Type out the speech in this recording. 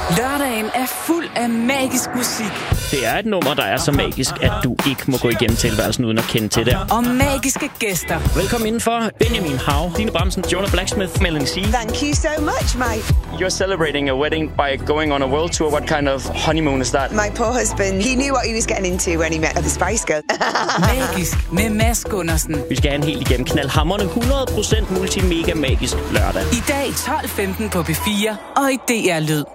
Lørdagen er fuld af magisk musik. Det er et nummer, der er så magisk, at du ikke må gå igennem tilværelsen uden at kende til det. Og magiske gæster. Velkommen indenfor. Benjamin Hav, Dine Bramsen, Jonah Blacksmith, Melanie C. Thank you so much, mate. You're celebrating a wedding by going on a world tour. What kind of honeymoon is that? My poor husband, he knew what he was getting into when he met the Spice Girl. Magisk med Mads Gundersen. Vi skal have en helt igennem knaldhamrende 100% multimega magisk lørdag. I dag 12:15 på P4 og i DR Lyd.